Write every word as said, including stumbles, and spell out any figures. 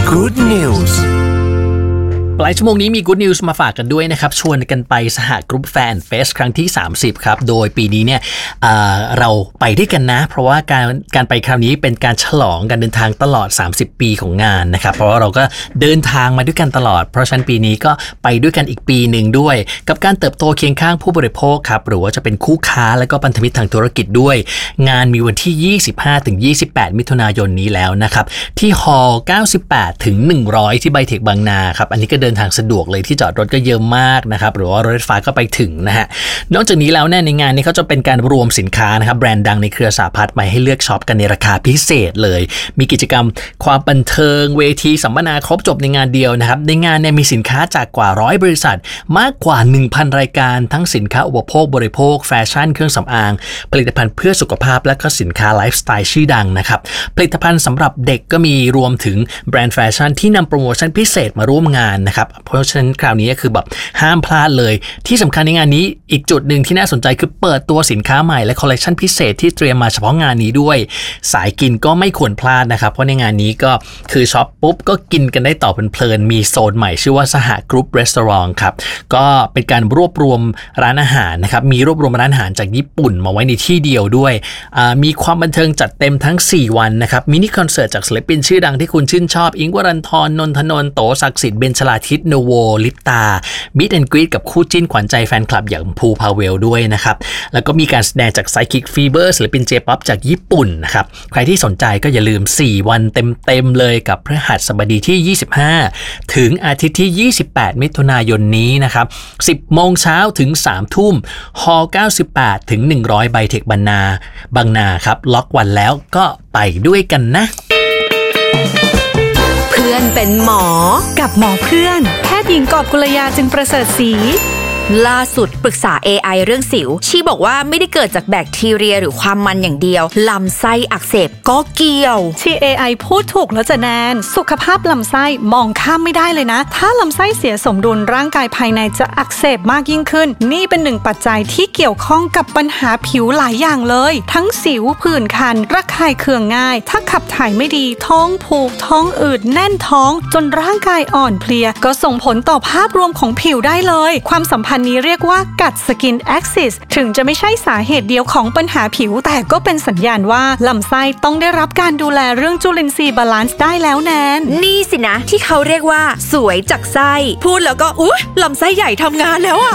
Good Newsปลายชั่วโมงนี้มี Good News มาฝากกันด้วยนะครับชวนกันไปสหกรุ๊ปแฟนเฟสครั้งที่สามสิบครับโดยปีนี้เนี่ย เอ่อ เราไปด้วยกันนะเพราะว่าการการไปคราวนี้เป็นการฉลองการเดินทางตลอดสามสิบปีของงานนะครับเพราะว่าเราก็เดินทางมาด้วยกันตลอดเพราะฉะนั้นปีนี้ก็ไปด้วยกันอีกปีหนึ่งด้วยกับการเติบโตเคียงข้างผู้บริโภคครับหรือว่าจะเป็นคู่ค้าและก็พันธมิตรทางธุรกิจด้วยงานมีวันที่ ยี่สิบห้าถึงยี่สิบแปด มิถุนายนนี้แล้วนะครับที่ฮอลล์ เก้าสิบแปดถึงหนึ่งร้อย ที่ไบเทคบางนาครับอันนี้ก็เดินทางสะดวกเลยที่จอดรถก็เยอะมากนะครับหรือว่ารถไฟฟ้าก็ไปถึงนะฮะนอกจากนี้แล้วเนี่ยในงานนี้เขาจะเป็นการรวมสินค้านะครับแบรนด์ดังในเครือสหพัฒน์มาให้เลือกช็อปกันในราคาพิเศษเลยมีกิจกรรมความบันเทิงเวทีสัมมนาครบจบในงานเดียวนะครับในงานเนี่ยมีสินค้าจากกว่าร้อยบริษัทมากกว่า หนึ่งพัน รายการทั้งสินค้าอุปโภคบริโภคแฟชั่นเครื่องสำอางผลิตภัณฑ์เพื่อสุขภาพและก็สินค้าไลฟ์สไตล์ชื่อดังนะครับผลิตภัณฑ์สำหรับเด็กก็มีรวมถึงแบรนด์แฟชั่นที่นำโปรโมชั่นพิเศษมาร่วมงานนะครับเพราะฉะนั้นคราวนี้ก็คือแบบห้ามพลาดเลยที่สำคัญในงานนี้อีกจุดหนึ่งที่น่าสนใจคือเปิดตัวสินค้าใหม่และคอลเลคชันพิเศษที่เตรียมมาเฉพาะงานนี้ด้วยสายกินก็ไม่ควรพลาดนะครับเพราะในงานนี้ก็คือช็อปปุ๊บก็กินกันได้ต่อเพลินๆมีโซนใหม่ชื่อว่าสหกรุ๊ปรีสอร์ทครับก็เป็นการรวบรวมร้านอาหารนะครับมีรวบรวมร้านอาหารจากญี่ปุ่นมาไว้ในที่เดียวด้วยมีความบันเทิงจัดเต็มทั้งสี่วันนะครับมินิคอนเสิร์ตจากศิลปินชื่อดังที่คุณชื่นชอบอิงค์วรันธรนนทนนท์โตศักดิ์สิทธิ์เบญจราทิตโนโวลิปตามิดแอนด์กรีดกับคู่จิ้นขวัญใจแฟนคลับอย่างภูพาเวลด้วยนะครับแล้วก็มีการแสดงจากไซคิกฟีเบอร์ศิลปินเจป๊อปจากญี่ปุ่นนะครับใครที่สนใจก็อย่าลืมสี่วันเต็มๆเลยกับพฤหัสบดีที่ยี่สิบห้าถึงอาทิตย์ที่ยี่สิบแปดมิถุนายนนี้นะครับสิบโมงเช้าถึงสามทุ่มฮอลล์เก้าสิบแปดถึงหนึ่งร้อยไบเทคบางนาบางนาครับล็อกวันแล้วก็ไปด้วยกันนะเพื่อนเป็นหมอกับหมอเพื่อนแพทย์หญิงกอบกุลยาจึงประเสริฐศรีล่าสุดปรึกษา เอ ไอ เรื่องสิวชีบอกว่าไม่ได้เกิดจากแบคทีเรียหรือความมันอย่างเดียวลำไส้อักเสบก็เกี่ยวที่ เอ ไอ พูดถูกแล้วจะแนนสุขภาพลำไส้มองข้ามไม่ได้เลยนะถ้าลำไส้เสียสมดุลร่างกายภายในจะอักเสบมากยิ่งขึ้นนี่เป็นหนึ่งปัจจัยที่เกี่ยวข้องกับปัญหาผิวหลายอย่างเลยทั้งสิวผื่นคันระคายเคืองง่ายถ้าขับถ่ายไม่ดีท้องผูกท้องอืดแน่นท้องจนร่างกายอ่อนเพลียก็ส่งผลต่อภาพรวมของผิวได้เลยความสัมพันธ์นี้เรียกว่ากัดสกินแอ็กซิสถึงจะไม่ใช่สาเหตุเดียวของปัญหาผิวแต่ก็เป็นสัญญาณว่าลำไส้ต้องได้รับการดูแลเรื่องจุลินทรีย์บาลานซ์ได้แล้วแนนนี่สินะที่เขาเรียกว่าสวยจากไส้พูดแล้วก็อุ๊ยลำไส้ใหญ่ทำงานแล้วอ่ะ